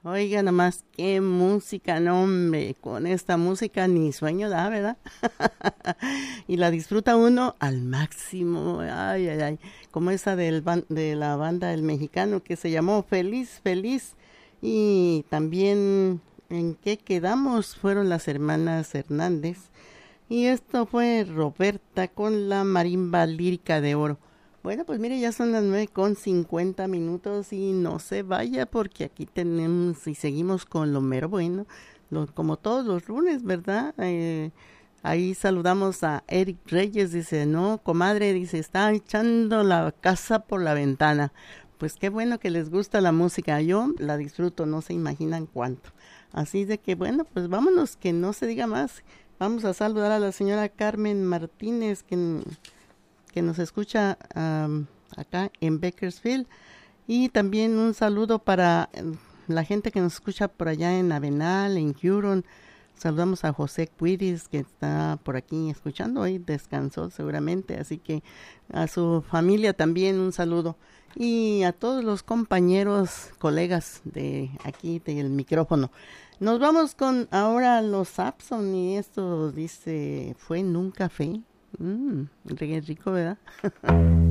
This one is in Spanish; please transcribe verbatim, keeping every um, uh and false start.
Oiga nomás, qué música, no hombre, con esta música ni sueño da, ¿verdad? Y la disfruta uno al máximo, ay, ay, ay, como esa del ban- de la banda El Mexicano que se llamó Feliz, Feliz, y también en qué quedamos fueron las hermanas Hernández, y esto fue Roberta con la marimba lírica de oro. Bueno, pues mire, ya son las nueve con cincuenta minutos y no se vaya porque aquí tenemos y seguimos con lo mero bueno, lo- como todos los lunes, ¿verdad? Eh, ahí saludamos a Eric Reyes, dice, no, comadre, dice, está echando la casa por la ventana. Pues qué bueno que les gusta la música, yo la disfruto, no se imaginan cuánto. Así de que bueno, pues vámonos, que no se diga más. Vamos a saludar a la señora Carmen Martínez, que que nos escucha um, acá en Bakersfield. Y también un saludo para um, la gente que nos escucha por allá en Avenal, en Huron. Saludamos a José Cuiris, que está por aquí escuchando. Hoy descansó seguramente, así que a su familia también un saludo. Y a todos los compañeros, colegas de aquí del micrófono. Nos vamos con ahora los Sapson y esto dice, fue en un café. Mmm, rico, ¿verdad?